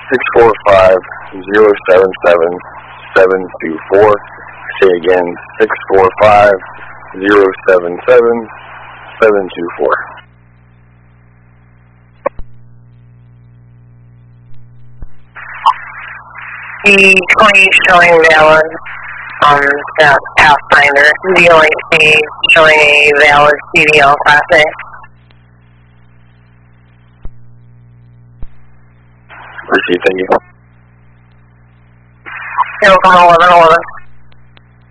645-077-724. Say again, 645-077-724. The 20 showing valid on that Pathfinder. The OHC showing a valid CDL Class A. Received, thank you. You're welcome, 1111.